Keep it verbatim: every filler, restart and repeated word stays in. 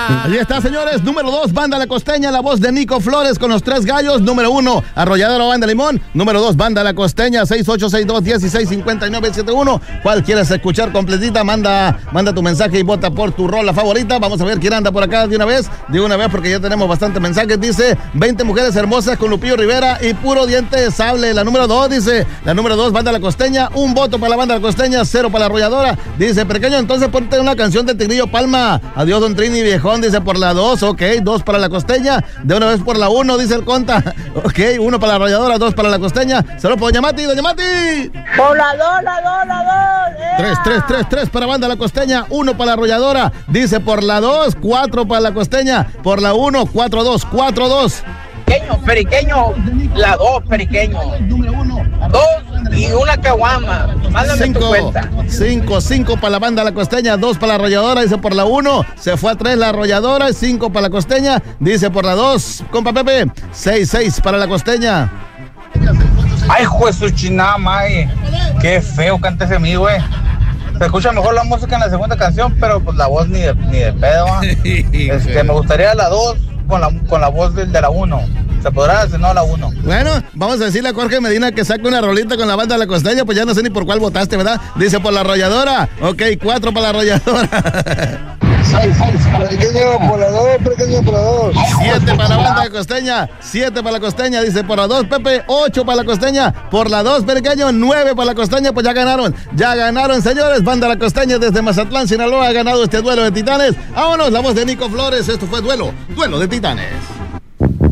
Ahí está, señores. Número dos, Banda La Costeña, la voz de Nico Flores con los tres gallos. Número uno, Arrolladora Banda Limón. Número dos, Banda La Costeña, seis ocho seis dos, uno seis cinco nueve siete uno. ¿Cuál quieres escuchar completita? Manda, manda tu mensaje y vota por tu rola favorita. Vamos a ver quién anda por acá de una vez. De una vez, porque ya tenemos bastantes mensajes. Dice, veinte mujeres hermosas con Lupillo Rivera y puro diente de sable. La número dos, dice, la número dos, Banda La Costeña. Un voto para la Banda La Costeña, cero para la Arrolladora. Dice, pequeño, entonces ponte una canción de Tigrillo Palma. Adiós, don Trini Viejón, dice, por la dos, ok, dos para la Costeña. De una vez por la uno, dice el Conta. Ok, uno para la Arrolladora, dos para la Costeña. Saludos por Doña Mati, Doña Mati. Por la dos, la dos, la dos. Yeah. Tres, tres, tres, tres para Banda La Costeña, uno para la Arrolladora. Dice, por la dos, cuatro para la Costeña. Por la uno, cuatro, dos, cuatro, dos. Periqueño, periqueño, la dos, periqueño. Dos y una caguama. Mándame cinco, tu cuenta. Cinco, cinco para la Banda La Costeña, dos para la Arrolladora, dice por la uno, se fue a tres la Arrolladora, cinco para la Costeña, dice por la dos, compa Pepe, seis, seis para la Costeña. Ay, juez su chinada, mae. Qué feo canta ese amigo, güey. Se escucha mejor la música en la segunda canción, pero pues la voz ni de, ni de pedo, ¿eh? Este, me gustaría la dos con la, con la voz del de la uno. ¿Se podrá hacer? No, la uno. Bueno, vamos a decirle a Jorge Medina que saque una rolita con la Banda La Costeña, pues ya no sé ni por cuál votaste, ¿verdad? Dice por la Arrolladora. Ok, cuatro para la Arrolladora. Pequeño por la dos, pequeño por la dos. Siete para la Banda La Costeña, siete para la Costeña, dice por la dos, Pepe, ocho para la Costeña, por la dos, pequeño, nueve para la Costeña, pues ya ganaron, ya ganaron, señores. Banda La Costeña desde Mazatlán, Sinaloa, ha ganado este duelo de titanes. Vámonos, la voz de Nico Flores, esto fue Duelo, Duelo de Titanes.